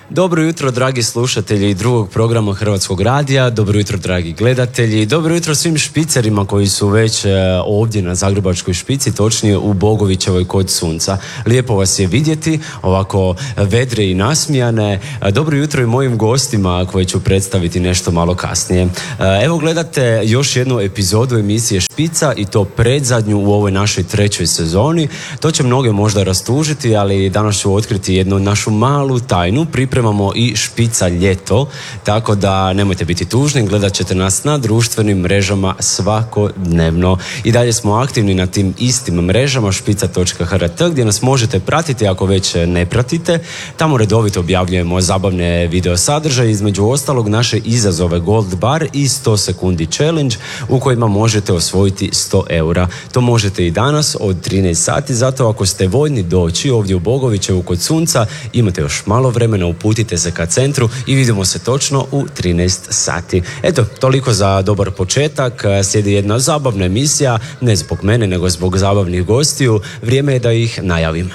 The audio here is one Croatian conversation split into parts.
Dobro jutro, dragi slušatelji drugog programa Hrvatskog radija, dobro jutro, dragi gledatelji, dobro jutro svim špicerima koji su već ovdje na Zagrebačkoj špici, točnije u Bogovićevoj kod sunca. Lijepo vas je vidjeti, ovako vedre i nasmijane. Dobro jutro i mojim gostima koje ću predstaviti nešto malo kasnije. Evo gledate još jednu epizodu emisije Špica i to predzadnju u ovoj našoj trećoj sezoni. To će mnoge možda rastužiti, ali danas ću otkriti jednu našu malu tajnu. Pripremamo i Špica ljeto, tako da nemojte biti tužni, gledat ćete nas na društvenim mrežama svakodnevno. I dalje smo aktivni na tim istim mrežama špica.hrt gdje nas možete pratiti ako već ne pratite. Tamo redovito objavljujemo zabavne video sadržaje, između ostalog naše izazove Gold Bar i 100 sekundi challenge u kojima možete osvojiti 100 eura. To možete i danas od 13 sati, zato ako ste voljni doći ovdje u Bogovićevu kod sunca, imate još malo vremena, uputite se ka centru i vidimo se točno u 13 sati. Eto, toliko za dobar početak. Slijedi jedna zabavna emisija, ne zbog mene, nego zbog zabavnih gostiju. Vrijeme je da ih najavim.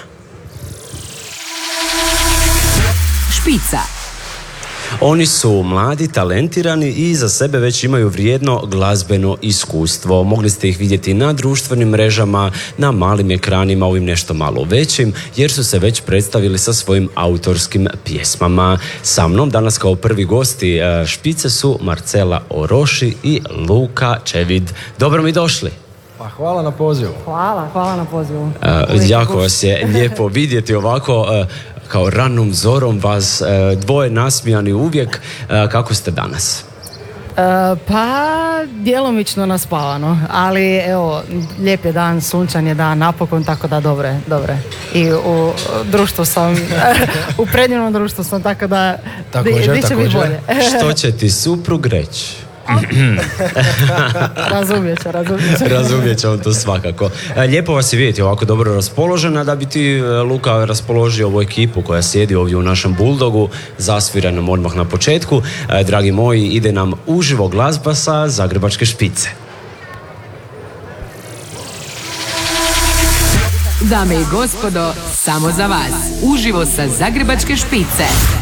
Špica. Oni su mladi, talentirani i za sebe već imaju vrijedno glazbeno iskustvo. Mogli ste ih vidjeti na društvenim mrežama, na malim ekranima, ovim nešto malo većim, jer su se već predstavili sa svojim autorskim pjesmama. Sa mnom danas kao prvi gosti Špice su Marcela Oroši i Luka Čevid. Dobro mi došli. Pa hvala na pozivu. Hvala na pozivu. Jako vas je lijepo vidjeti ovako kao ranom zorom, vas dvoje nasmijani uvijek. Kako ste danas? Pa djelomično naspavano, ali evo, lijep je dan, sunčan je dan napokon, tako da dobro. I u društvu sam, u predivnom društvu sam, tako da bit će biti bolje. Što će ti suprug reći? Razumjet će on to svakako. Lijepo vas je vidjeti ovako dobro raspoložena, da bi ti, Luka, raspoložio ovu ekipu koja sjedi ovdje u našem Bulldogu, zasviranom odmah na početku. Dragi moji, ide nam uživo glazba sa Zagrebačke špice. Dame i gospodo, samo za vas, uživo sa Zagrebačke špice.